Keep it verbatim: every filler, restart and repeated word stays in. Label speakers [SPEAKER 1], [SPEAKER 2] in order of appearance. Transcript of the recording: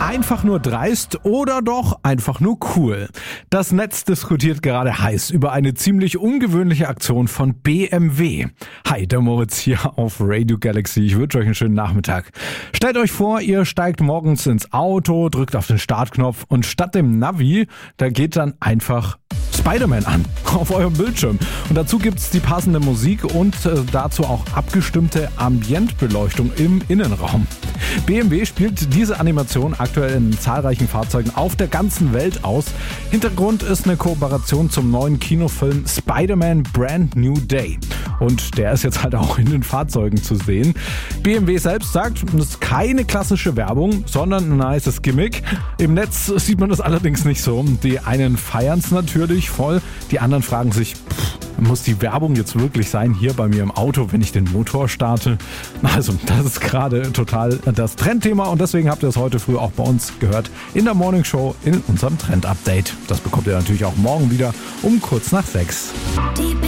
[SPEAKER 1] Einfach nur dreist oder doch einfach nur cool? Das Netz diskutiert gerade heiß über eine ziemlich ungewöhnliche Aktion von B M W. Hi, der Moritz hier auf Radio Galaxy. Ich wünsche euch einen schönen Nachmittag. Stellt euch vor, ihr steigt morgens ins Auto, drückt auf den Startknopf und statt dem Navi, da geht dann einfach Spider-Man an auf eurem Bildschirm. Und dazu gibt's die passende Musik und äh, dazu auch abgestimmte Ambientbeleuchtung im Innenraum. B M W spielt diese Animation aktuell in zahlreichen Fahrzeugen auf der ganzen Welt aus. Hintergrund ist eine Kooperation zum neuen Kinofilm Spider-Man Brand New Day. Und der ist jetzt halt auch in den Fahrzeugen zu sehen. B M W selbst sagt, das ist keine klassische Werbung, sondern ein nices Gimmick. Im Netz sieht man das allerdings nicht so. Die einen feiern es natürlich voll, die anderen fragen sich, pff, muss die Werbung jetzt wirklich sein hier bei mir im Auto, wenn ich den Motor starte? Also das ist gerade total das Trendthema und deswegen habt ihr es heute früh auch bei uns gehört in der Morning Show in unserem Trend-Update. Das bekommt ihr natürlich auch morgen wieder um kurz nach sechs.